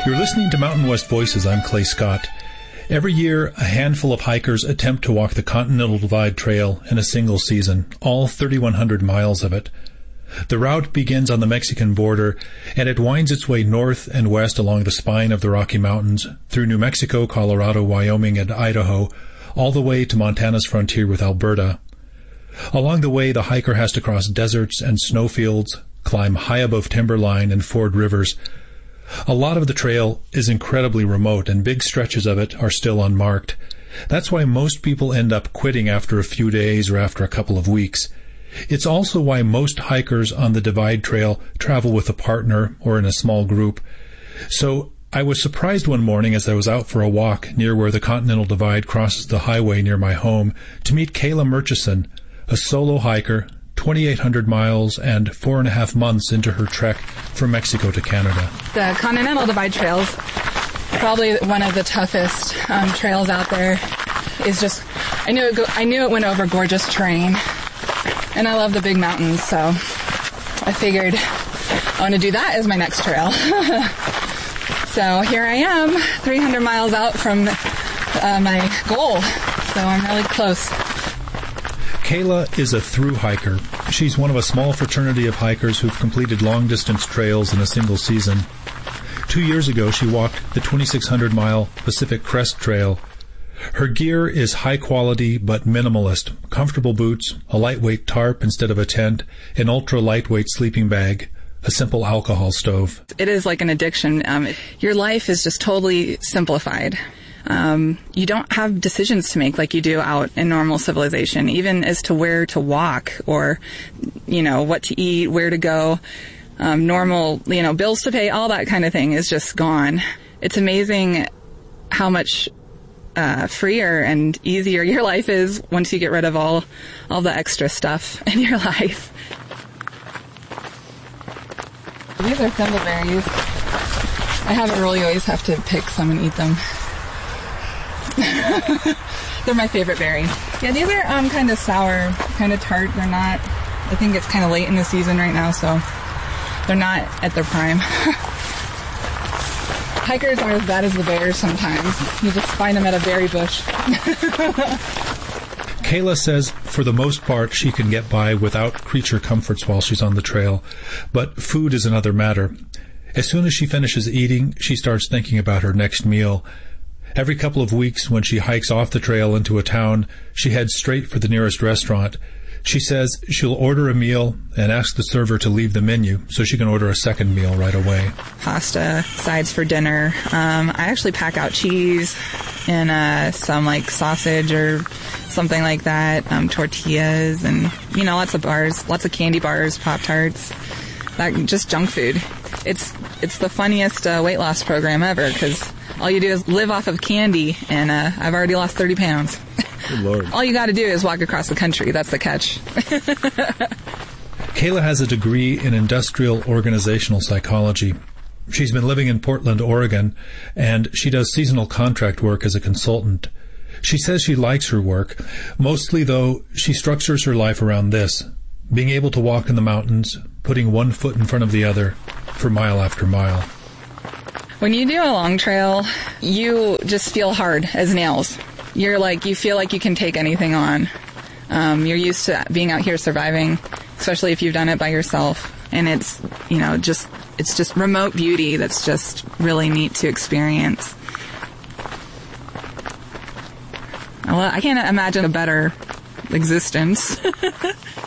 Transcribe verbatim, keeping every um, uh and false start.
You're listening to Mountain West Voices. I'm Clay Scott. Every year, a handful of hikers attempt to walk the Continental Divide Trail in a single season, all thirty-one hundred miles of it. The route begins on the Mexican border, and it winds its way north and west along the spine of the Rocky Mountains, through New Mexico, Colorado, Wyoming, and Idaho, all the way to Montana's frontier with Alberta. Along the way, the hiker has to cross deserts and snowfields, climb high above timberline, and ford rivers. A lot of the trail is incredibly remote, and big stretches of it are still unmarked. That's why most people end up quitting after a few days or after a couple of weeks. It's also why most hikers on the Divide Trail travel with a partner or in a small group. So I was surprised one morning as I was out for a walk near where the Continental Divide crosses the highway near my home to meet Kayla Murchison, a solo hiker, twenty-eight hundred miles and four and a half months into her trek from Mexico to Canada. The Continental Divide Trail's probably one of the toughest um, trails out there. Is just, I knew it. Go, I knew it went over gorgeous terrain, and I love the big mountains, so I figured I want to do that as my next trail. So here I am, three hundred miles out from uh, my goal. So I'm really close. Kayla is a through hiker. She's one of a small fraternity of hikers who've completed long-distance trails in a single season. Two years ago, she walked the twenty-six hundred mile Pacific Crest Trail. Her gear is high-quality but minimalist. Comfortable boots, a lightweight tarp instead of a tent, an ultra-lightweight sleeping bag, a simple alcohol stove. It is like an addiction. Um, your life is just totally simplified. Um, you don't have decisions to make like you do out in normal civilization, even as to where to walk or, you know, what to eat, where to go. Um, normal, you know, bills to pay, all that kind of thing is just gone. It's amazing how much uh, freer and easier your life is once you get rid of all, all the extra stuff in your life. These are thimbleberries. I haven't really always have to pick some and eat them. They're my favorite berry. Yeah, these are um, kind of sour, kind of tart. They're not, I think it's kind of late in the season right now, so they're not at their prime. Hikers are as bad as the bears sometimes. You just find them at a berry bush. Kayla says for the most part she can get by without creature comforts while she's on the trail, but food is another matter. As soon as she finishes eating, she starts thinking about her next meal. Every couple of weeks, when she hikes off the trail into a town, she heads straight for the nearest restaurant. She says she'll order a meal and ask the server to leave the menu so she can order a second meal right away. Pasta, sides for dinner. Um, I actually pack out cheese and uh, some like sausage or something like that, um, tortillas, and, you know, lots of bars, lots of candy bars, Pop-Tarts, that, just junk food. It's it's the funniest uh, weight loss program ever because all you do is live off of candy, and uh, I've already lost thirty pounds. Good Lord. All you got to do is walk across the country. That's the catch. Kayla has a degree in industrial organizational psychology. She's been living in Portland, Oregon, and she does seasonal contract work as a consultant. She says she likes her work. Mostly, though, she structures her life around this: being able to walk in the mountains, putting one foot in front of the other for mile after mile. When you do a long trail, you just feel hard as nails. You're like, you feel like you can take anything on. Um, you're used to being out here surviving, especially if you've done it by yourself. And it's, you know, just, it's just remote beauty that's just really neat to experience. Well, I can't imagine a better existence.